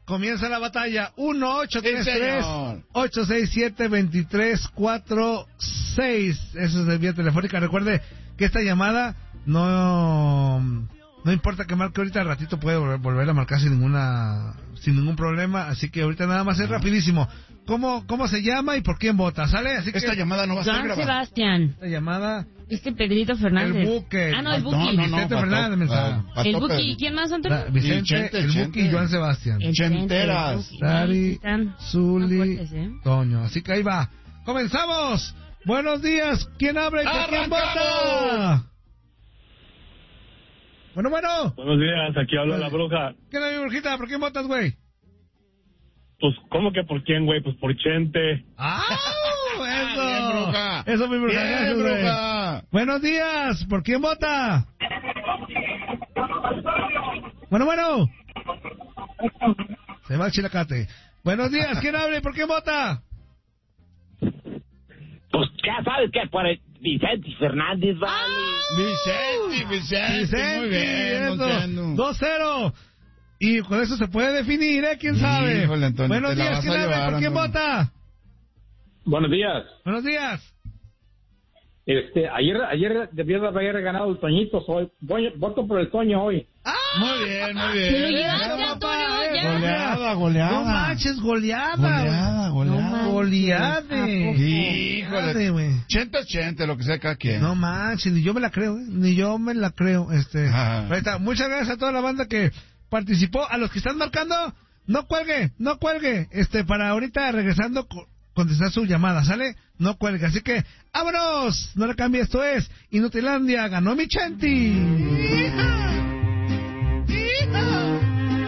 Comienza la batalla. 1-833-867-2346. Eso es de vía telefónica. Recuerde que esta llamada no importa que marque ahorita, al ratito puede volver a marcar sin ningún problema. Así que ahorita nada más es rapidísimo. ¿Cómo se llama y por quién vota? ¿Sale? Así que esta llamada no va a ser grabada. Sebastián. Esta llamada... Pedrito Fernández. El Buque. Ah, no, el Buki. Vicente Fernández, mensaje. El Buki. ¿Y quién más, Antonio? Vicente, el Buki y Joan Sebastián. Chenteras. Dari, Zuli, fuertes, Toño. Así que ahí va. ¡Comenzamos! Buenos días. ¿Quién habla y por quién vota? Bueno. Buenos días, aquí habla la bruja. ¿Qué onda, mi brujita? ¿Por quién votas, güey? Pues, ¿cómo que por quién, güey? Pues por Chente. ¡Ah! ¡Eso! Bien, bruja. Eso, mi bruja. Bien, Gracias, bruja. Buenos días. ¿Por quién vota? Bueno. Se va el chilacate. Buenos días. ¿Quién habla y por quién vota? Pues ya sabes que por el Vicente Fernández, vale. Vicente, muy bien, eso. Monteano. 2-0. Y con eso se puede definir, ¿eh? ¿Quién sabe? Híjole, Antonio, Buenos te la días. vas ¿Quién a habla y llevar, por quién Antonio. vota? Buenos días. Buenos días. Ayer debió de haber ganado el Toñito. Voto por el Toño hoy. Muy bien. Se lo llevaste, Antonio, ya. Goleada. No manches, goleada. Goleada. Híjole. güey. Chente, lo que sea cada quien. No manches, ni yo me la creo, Ajá. Ahí está. Muchas gracias a toda la banda que participó. A los que están marcando, no cuelgue. Para ahorita regresando contestar su llamada, ¿sale? No cuelgue. Así que, ¡vámonos! No le cambie, esto es Inutilandia, ganó mi Chenti.